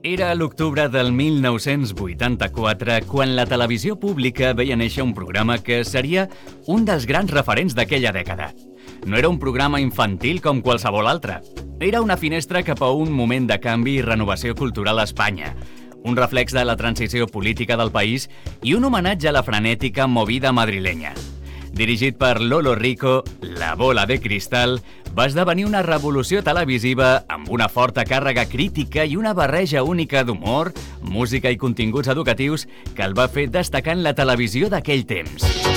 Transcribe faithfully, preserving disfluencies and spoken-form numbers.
Era l'octubre del mil nou-cents vuitanta-quatre quan la televisió pública veia néixer un programa que seria un dels grans referents d'aquella dècada. No era un programa infantil com qualsevol altre. Era una finestra cap a un moment de canvi i renovació cultural a Espanya, un reflex de la transició política del país i un homenatge a la frenètica movida madrilenya. Dirigit per Lolo Rico, La bola de cristal va esdevenir una revolució televisiva amb una forta càrrega crítica i una barreja única d'humor, música i continguts educatius que el va fer destacar en la televisió d'aquell temps.